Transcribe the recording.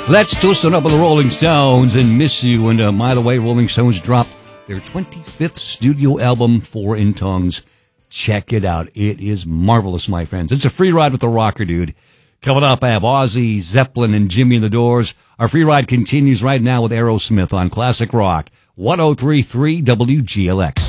Let's toast it up with the Rolling Stones and Miss You. And by the way, Rolling Stones dropped their 25th studio album, Four in Tongues. Check it out. It is marvelous, my friends. It's a free ride with the rocker dude. Coming up, I have Ozzy, Zeppelin, and Jimmy and the Doors. Our free ride continues right now with Aerosmith on Classic Rock 103.3 WGLX.